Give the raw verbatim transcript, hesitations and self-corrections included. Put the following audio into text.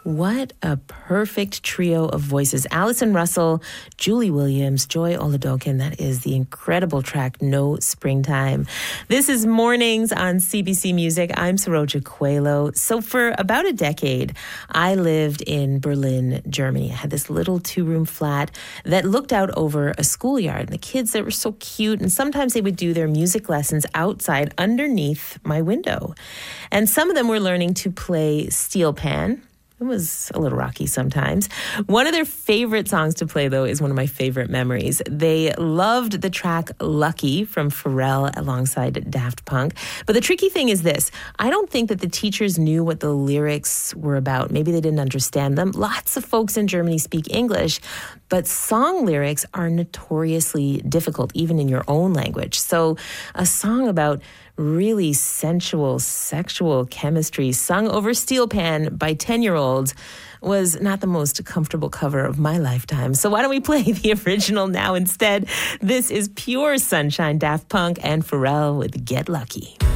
What a perfect trio of voices. Allison Russell, Julie Williams, Joy Oladokin. That is the incredible track, No Springtime. This is Mornings on C B C Music. I'm Saroja Coelho. So for about a decade, I lived in Berlin, Germany. I had this little two-room flat that looked out over a schoolyard. And the kids, they were so cute. And sometimes they would do their music lessons outside underneath my window. And some of them were learning to play steel pan. It was a little rocky sometimes. One of their favorite songs to play, though, is one of my favorite memories. They loved the track Lucky from Pharrell alongside Daft Punk. But the tricky thing is this. I don't think that the teachers knew what the lyrics were about. Maybe they didn't understand them. Lots of folks in Germany speak English, but song lyrics are notoriously difficult, even in your own language. So a song about really sensual, sexual chemistry sung over steel pan by ten-year-olds was not the most comfortable cover of my lifetime. So why don't we play the original now instead? This is Pure Sunshine, Daft Punk and Pharrell with Get Lucky.